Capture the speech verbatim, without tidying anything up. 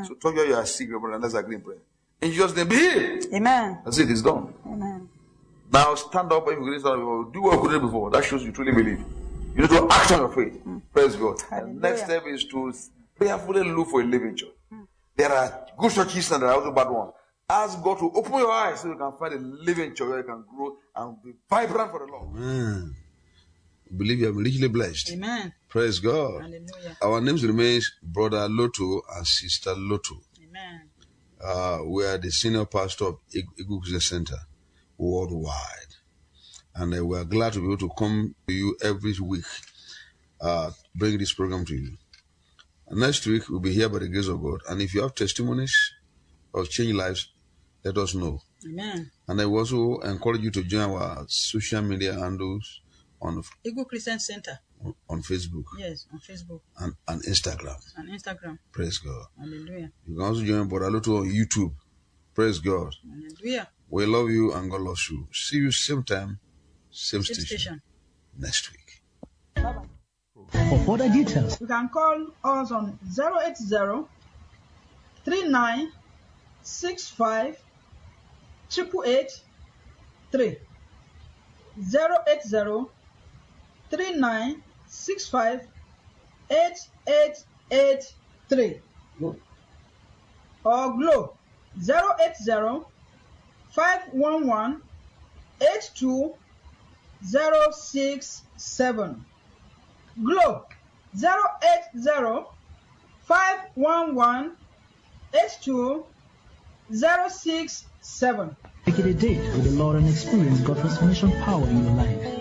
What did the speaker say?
So talk about you are sick, brother, and let's agree in prayer. In Jesus' name, be healed. Amen. That's it, it's done. Amen. Now stand up if you didn't stand up. Do what you couldn't before. That shows you truly believe. You need to act on your faith. Mm. Praise God. The next step is to prayerfully look for a living church. Mm. There are good churches and there are also bad ones. Ask God to open your eyes so you can find a living church where you can grow and be vibrant for the Lord. Amen. Believe you are richly blessed. Amen. Praise God. Hallelujah. Our names remains Brother Lotto and Sister Lotto. Amen. Uh, we are the senior pastor of Eagle Christian Center worldwide. And uh, we are glad to be able to come to you every week, uh, bring this program to you. And next week, we'll be here by the grace of God. And if you have testimonies of change lives, let us know. Amen. And I will also encourage you to join our social media handles on Eagle Christian Center. On, on Facebook. Yes, on Facebook. And, and Instagram. And Instagram. Praise God. Hallelujah. You can also join Brother Lotto on YouTube. Praise God. Hallelujah. We love you and God loves you. See you same time, same, same station, station next week. Bye-bye. For further details, you can call us on zero eight zero, three nine six five, eight eight eight three. zero eight zero, three nine six five, eight eight eight three. Or Glow zero eight zero, five one one, eight two zero six seven. Glow zero eight zero, five one one, eight two zero six seven. Make it a date with the Lord and experience God's transformation power in your life.